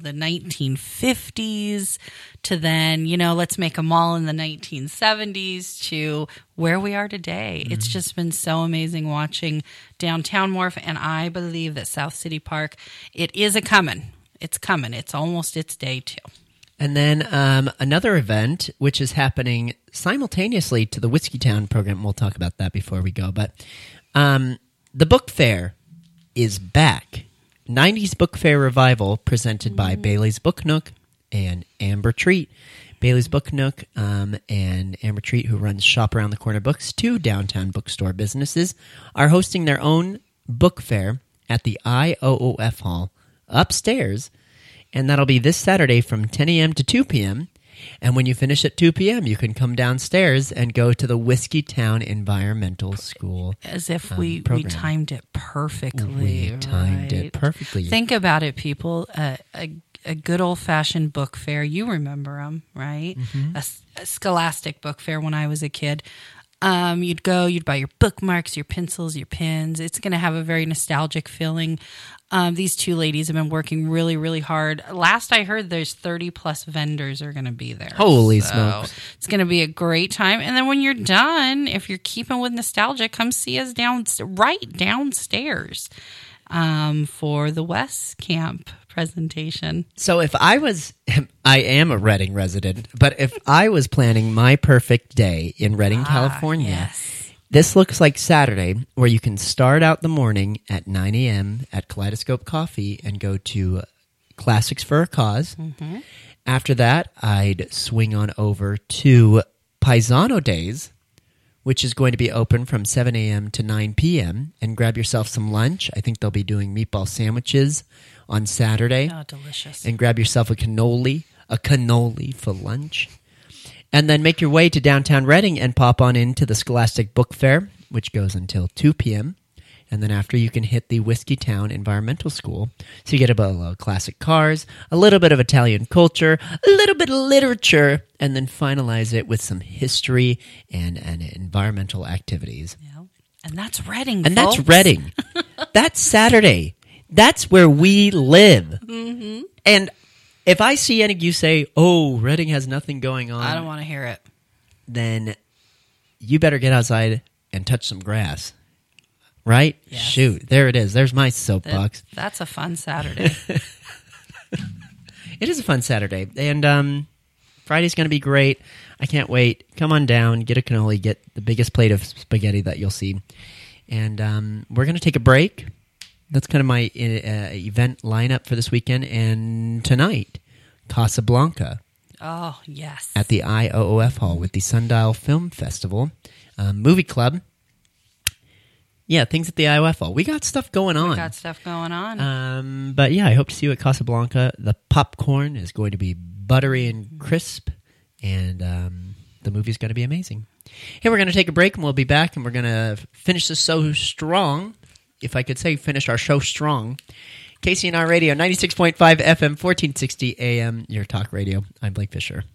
the 1950s to then, let's make a mall in the 1970s to where we are today. Mm-hmm. It's just been so amazing watching downtown morph, and I believe that South City Park, it is a-coming. It's coming. It's almost its day, too. And then another event, which is happening simultaneously to the Whiskeytown program. We'll talk about that before we go. But the book fair is back. 90s Book Fair Revival presented by Bailey's Book Nook and Amber Treat. Bailey's Book Nook and Amber Treat, who runs Shop Around the Corner Books, two downtown bookstore businesses, are hosting their own book fair at the IOOF Hall upstairs, and that'll be this Saturday from 10 a.m. to 2 p.m., and when you finish at 2 p.m., you can come downstairs and go to the Whiskeytown Environmental School. As if we timed it perfectly. We timed it perfectly. Think about it, people. A good old-fashioned book fair. You remember them, right? Mm-hmm. A Scholastic book fair when I was a kid. You'd go, you'd buy your bookmarks, your pencils, your pens. It's going to have a very nostalgic feeling. These two ladies have been working really, really hard. Last I heard, there's 30-plus vendors are going to be there. Holy smokes. It's going to be a great time. And then when you're done, if you're keeping with nostalgia, come see us right downstairs for the West Camp presentation. So if I am a Redding resident, but if I was planning my perfect day in Redding, California, yes. This looks like Saturday, where you can start out the morning at 9 a.m. at Kaleidoscope Coffee and go to Classics for a Cause. Mm-hmm. After that, I'd swing on over to Paisano Days, which is going to be open from 7 a.m. to 9 p.m., and grab yourself some lunch. I think they'll be doing meatball sandwiches on Saturday. Oh, delicious. And grab yourself a cannoli for lunch. And then make your way to downtown Reading and pop on into the Scholastic Book Fair, which goes until 2 p.m. And then after, you can hit the Whiskeytown Environmental School. So you get a bit of classic cars, a little bit of Italian culture, a little bit of literature, and then finalize it with some history and environmental activities. Yeah. And that's Reading, And folks. that's Reading. That's Saturday. That's where we live. Mm-hmm. And if I see any of you say, oh, Reading has nothing going on, I don't want to hear it. Then you better get outside and touch some grass. Right? Yes. Shoot, there it is. There's my soapbox. That's a fun Saturday. It is a fun Saturday. And Friday's going to be great. I can't wait. Come on down, get a cannoli, get the biggest plate of spaghetti that you'll see. And we're going to take a break. That's kind of my event lineup for this weekend. And tonight, Casablanca. Oh, yes. At the IOOF Hall with the Sundial Film Festival. Movie Club. Yeah, things at the IOF Hall. We got stuff going on. But yeah, I hope to see you at Casablanca. The popcorn is going to be buttery and crisp. And the movie's going to be amazing. Hey, we're going to take a break and we'll be back. And we're going to finish this show strong. If I could say finish our show strong. KCNR Radio, 96.5 FM, 1460 AM, your talk radio. I'm Blake Fisher.